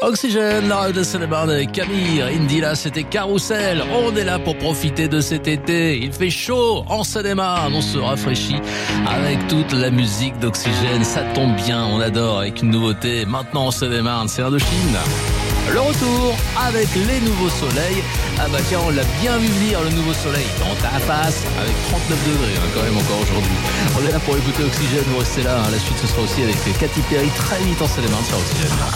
Oxygène, la radio de Seine-et-Marne avec Camille, Indy là, c'était Carousel. On est là pour profiter de cet été. Il fait chaud en Seine-et-Marne, on se rafraîchit avec toute la musique d'Oxygène. Ça tombe bien, on adore avec une nouveauté. Maintenant en Seine-et-Marne, c'est Indochine. Le retour avec les nouveaux soleils. Ah bah tiens, on l'a bien vu venir, le nouveau soleil dans ta face avec 39 degrés quand même encore aujourd'hui. On est là pour écouter Oxygène, vous restez là. La suite ce sera aussi avec Katy Perry très vite en Seine-et-Marne sur Oxygène.